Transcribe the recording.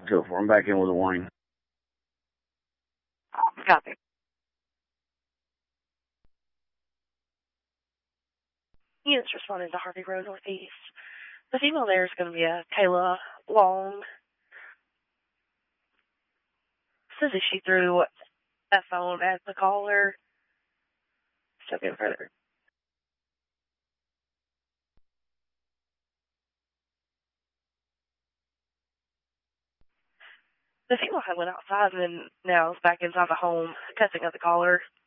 Go for it. I'm back in with a warning. Copy. Units responding to Harvey Road Northeast. The female there is going to be a Kayla Long. Says that she threw that phone at the caller. Still getting further. The female had went outside and then now is back inside the home, cussing at the caller.